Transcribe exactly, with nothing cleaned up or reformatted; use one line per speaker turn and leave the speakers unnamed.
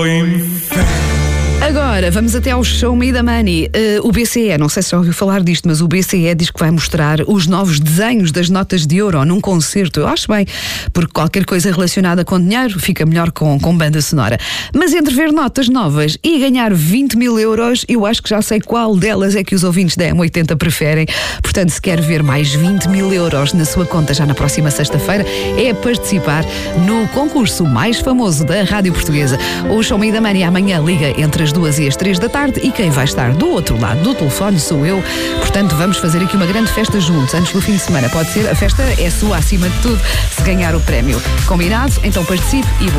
Agora, vamos até ao Show Me the Money. Uh, o B C E, não sei se já ouviu falar disto, mas o B C E diz que vai mostrar os novos desenhos das notas de euro num concerto. Eu acho bem, porque qualquer coisa relacionada com dinheiro fica melhor com, com banda sonora. Mas entre ver notas novas e ganhar vinte mil euros, eu acho que já sei qual delas é que os ouvintes da M oitenta preferem. Portanto, se quer ver mais vinte mil euros na sua conta já na próxima sexta-feira, é participar no concurso mais famoso da Rádio Portuguesa. O Show Me the Money amanhã liga entre as duas e as três da tarde e quem vai estar do outro lado do telefone sou eu. Portanto, vamos fazer aqui uma grande festa juntos antes do fim de semana. Pode ser, a festa é sua acima de tudo se ganhar o prémio. Combinado? Então participe e boa.